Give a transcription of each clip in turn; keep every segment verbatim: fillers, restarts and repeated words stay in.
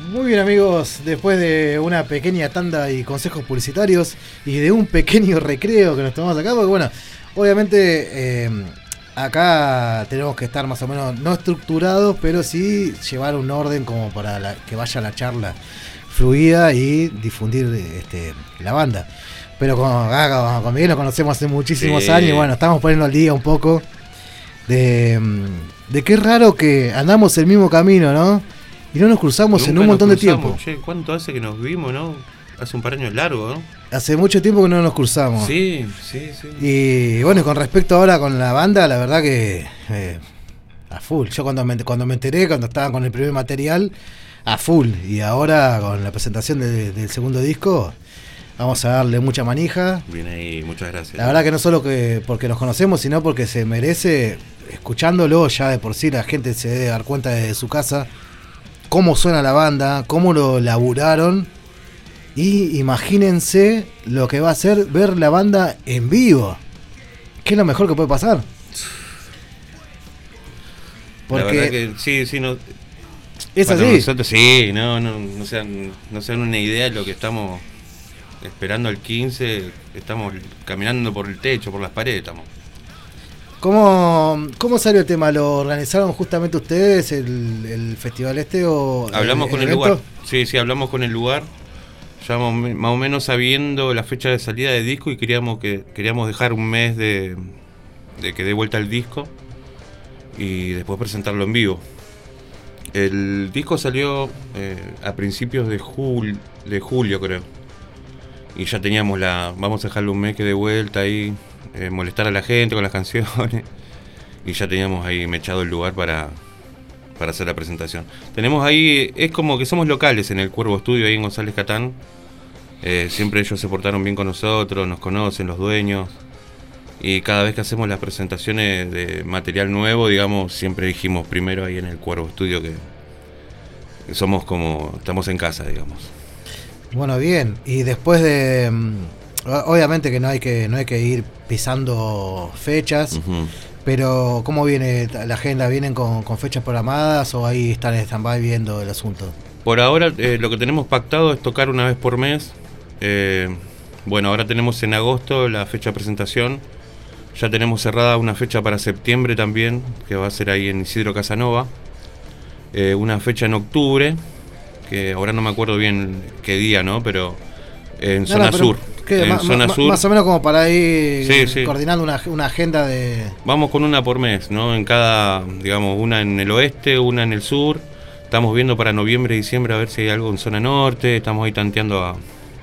Muy bien, amigos, después de una pequeña tanda y consejos publicitarios y de un pequeño recreo que nos tomamos acá, porque bueno, obviamente eh, acá tenemos que estar más o menos no estructurados, pero sí llevar un orden como para la, que vaya la charla fluida y difundir este, la banda. Pero con, acá, con Miguel nos conocemos hace muchísimos sí. años y bueno, estamos poniendo al día un poco de, de qué raro que andamos el mismo camino, ¿no? Y no nos cruzamos Nunca en un montón cruzamos. de tiempo. Che, ¿cuánto hace que nos vimos, no? Hace un par de años largo, ¿no? Hace mucho tiempo que no nos cruzamos. Sí, sí, sí. Y bueno, con respecto ahora con la banda, la verdad que eh, a full. Yo cuando me, cuando me enteré, cuando estaba con el primer material, a full. Y ahora con la presentación de, del segundo disco, vamos a darle mucha manija. Bien ahí, muchas gracias. La verdad que no solo que porque nos conocemos, sino porque se merece, escuchándolo ya de por sí, la gente se debe dar cuenta desde su casa cómo suena la banda, cómo lo laburaron. Y imagínense lo que va a ser ver la banda en vivo. ¿Qué es lo mejor que puede pasar? Porque la verdad que sí, sí, no. Es así. Nosotros sí, no, no, no se dan, no se dan una idea de lo que estamos esperando el quince. Estamos caminando por el techo, por las paredes, estamos. ¿Cómo, ¿Cómo salió el tema? ¿Lo organizaron justamente ustedes, el, el festival este? O hablamos el, con el, el lugar. Sí, sí, hablamos con el lugar. Ya más o menos sabiendo la fecha de salida de disco y queríamos que queríamos dejar un mes de, de que dé vuelta el disco y después presentarlo en vivo. El disco salió eh, a principios de, jul, de julio, creo. Y ya teníamos la... Vamos a dejarle un mes que dé vuelta ahí. Eh, molestar a la gente con las canciones y ya teníamos ahí mechado el lugar para, para hacer la presentación. Tenemos ahí, es como que somos locales en el Cuervo Studio ahí en González Catán. Eh, siempre ellos se portaron bien con nosotros, nos conocen los dueños y cada vez que hacemos las presentaciones de material nuevo, digamos, siempre dijimos primero ahí en el Cuervo Studio que, que somos como, estamos en casa, digamos. Bueno, bien, y después de... Obviamente que no hay que no hay que ir pisando fechas, uh-huh. Pero ¿cómo viene la agenda? ¿Vienen con, con fechas programadas o ahí están en stand-by viendo el asunto? Por ahora eh, lo que tenemos pactado es tocar una vez por mes. Eh, bueno, ahora tenemos en agosto la fecha de presentación. Ya tenemos cerrada una fecha para septiembre también, que va a ser ahí en Isidro Casanova. Eh, una fecha en octubre, que ahora no me acuerdo bien qué día, ¿no? Pero en no, zona no, pero... sur. En ma, zona ma, sur. Más o menos como para ir sí, sí. coordinando una, una agenda de... Vamos con una por mes, ¿no? En cada, digamos, una en el oeste, una en el sur. Estamos viendo para noviembre y diciembre a ver si hay algo en zona norte. Estamos ahí tanteando a,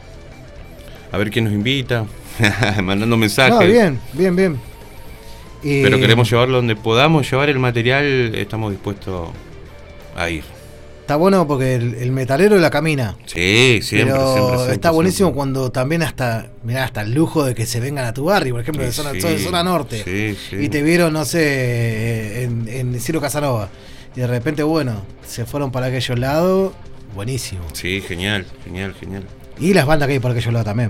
a ver quién nos invita, mandando mensajes. No, bien, bien, bien. Y... Pero queremos llevarlo donde podamos llevar el material, estamos dispuestos a ir. Está bueno porque el, el metalero la camina. Sí, siempre, pero siempre, siempre. Está buenísimo siempre. Cuando también hasta, mirá, hasta el lujo de que se vengan a tu barrio, por ejemplo, sí, de zona, sí, de zona norte. Sí, sí. Y te vieron, no sé, en, en Isidro Casanova. Y de repente, bueno, se fueron para aquellos lados. Buenísimo. Sí, genial, genial, genial. Y las bandas que hay por aquellos lados también.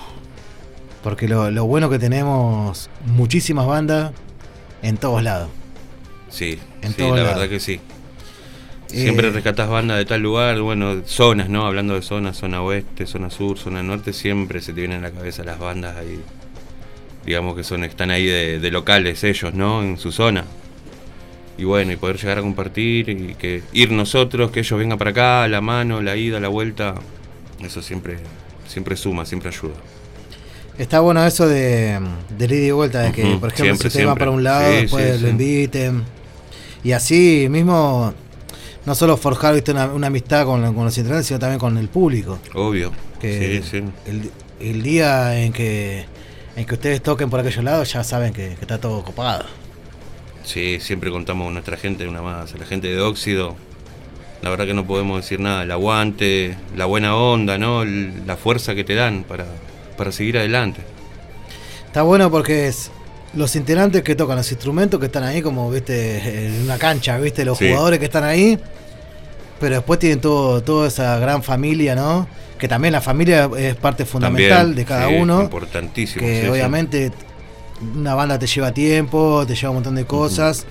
Porque lo, lo bueno que tenemos muchísimas bandas en todos lados. Sí, en sí, todos la lados. Verdad que sí. Siempre eh, rescatás bandas de tal lugar, bueno, zonas, ¿no? Hablando de zonas, zona oeste, zona sur, zona norte, siempre se te vienen a la cabeza las bandas ahí, digamos que son están ahí de, de locales ellos, ¿no? En su zona. Y bueno, y poder llegar a compartir y que ir nosotros, que ellos vengan para acá, la mano, la ida, la vuelta, eso siempre, siempre suma, siempre ayuda. Está bueno eso de, de ida y vuelta, de que, uh-huh. por ejemplo, siempre, si te van para un lado, sí, después sí, lo sí. inviten. Y así mismo... No solo forjar, viste, una, una amistad con, con los integrantes, sino también con el público. Obvio. Que sí, sí. El, el día en que en que ustedes toquen por aquellos lados ya saben que, que está todo copado. Sí, siempre contamos con nuestra gente, una más, la gente de Óxido. La verdad que no podemos decir nada. El aguante, la buena onda, ¿no? La fuerza que te dan para, para seguir adelante. Está bueno porque es... Los integrantes que tocan los instrumentos que están ahí como, viste, en una cancha, viste, los sí. jugadores que están ahí, pero después tienen todo, toda esa gran familia, ¿no? Que también la familia es parte fundamental también, de cada sí, uno. Importantísimo. Que sí, obviamente sí. una banda te lleva tiempo, te lleva un montón de cosas, uh-huh.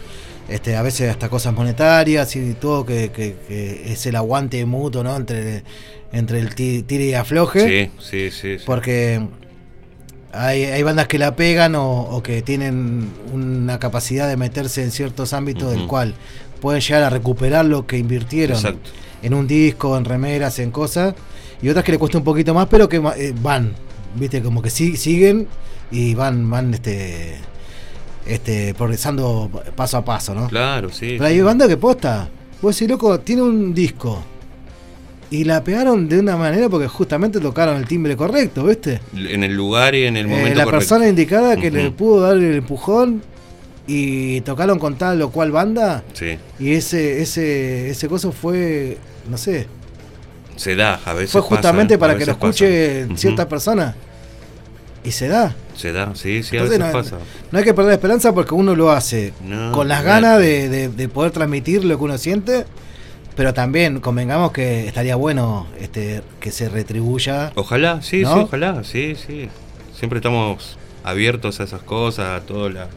este, a veces hasta cosas monetarias y todo, que, que, que es el aguante mutuo, ¿no? Entre, entre el tire y afloje. Sí, sí, sí, sí. Porque hay, hay bandas que la pegan o, o que tienen una capacidad de meterse en ciertos ámbitos uh-huh. del cual pueden llegar a recuperar lo que invirtieron. Exacto. En un disco, en remeras, en cosas, y otras que le cuesta un poquito más, pero que eh, van, viste, como que sí, siguen y van, van este, este, progresando paso a paso, ¿no? Claro, sí. Pero hay bandas que posta, vos decís, loco, tiene un disco y la pegaron de una manera porque justamente tocaron el timbre correcto, ¿viste? En el lugar y en el momento eh, la correcto. La persona indicada que uh-huh. le pudo dar el empujón. Y tocaron con tal o cual banda. Sí. Y ese ese ese coso fue, no sé. Se da, a veces. Fue justamente pasa, para que lo escuche uh-huh. ciertas personas. Y se da. Se da, sí, sí, Entonces, a veces no, pasa. No hay que perder la esperanza porque uno lo hace no, con las no, ganas de, de, de poder transmitir lo que uno siente. Pero también convengamos que estaría bueno este que se retribuya. Ojalá, sí, ¿no? sí, ojalá, sí, sí. Siempre estamos abiertos a esas cosas, a todo la...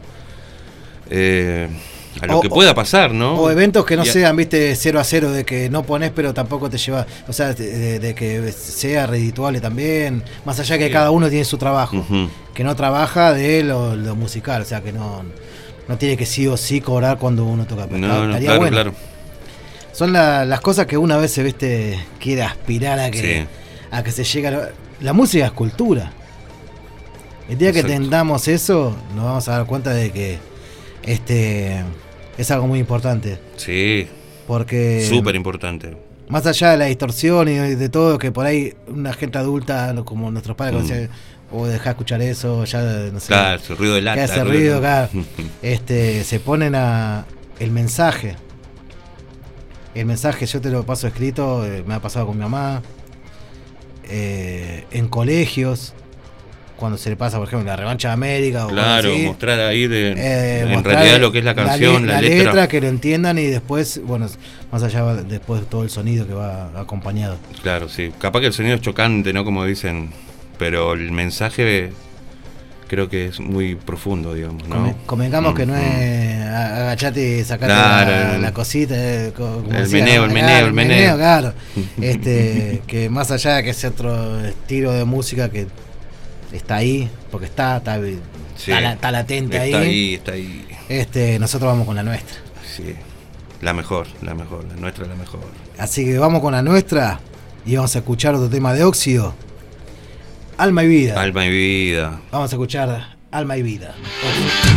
Eh, a lo o, que pueda pasar, ¿no? O eventos que no ya. sean, viste, cero a cero, de que no pones pero tampoco te lleva, o sea, de, de, de que sea redituable también, más allá que sí. cada uno tiene su trabajo, uh-huh. que no trabaja de lo, lo musical, o sea, que no, no tiene que sí o sí cobrar cuando uno toca. No, no, estaría claro, bueno. claro. Son la, las cosas que una vez, viste, quiere aspirar a que, sí. a que se llegue a lo, la música es cultura. El día Exacto. que entendamos eso, nos vamos a dar cuenta de que este es algo muy importante. Sí. Porque súper importante. Más allá de la distorsión y de todo, que por ahí una gente adulta como nuestros padres mm. decían, o deja escuchar eso, ya no sé. Claro, ese ruido de lata. Ese ruido, claro. este, se ponen a el mensaje. El mensaje yo te lo paso escrito, eh, me ha pasado con mi mamá, eh, en colegios. Cuando se le pasa, por ejemplo, la Revancha de América. O claro, así, mostrar ahí de, eh, en mostrar realidad lo que es la canción, la, la, la letra. letra, que lo entiendan y después, bueno, más allá va después todo el sonido que va acompañado. Claro, sí. Capaz que el sonido es chocante, ¿no? Como dicen, pero el mensaje creo que es muy profundo, digamos, ¿no? Come, convengamos mm, que no mm. es agachate y sacate claro, la, el, la cosita. Eh, como el, decía, meneo, ¿no? el meneo, el meneo, el meneo. Claro. este, que más allá de que sea otro estilo de música que está ahí, porque está, está, sí, está, está latente está ahí. Está ahí, está ahí. Este, nosotros vamos con la nuestra. Sí, la mejor, la mejor, la nuestra es la mejor. Así que vamos con la nuestra y vamos a escuchar otro tema de Óxido. Alma y Vida. Alma y Vida. Vamos a escuchar Alma y Vida. Óxido.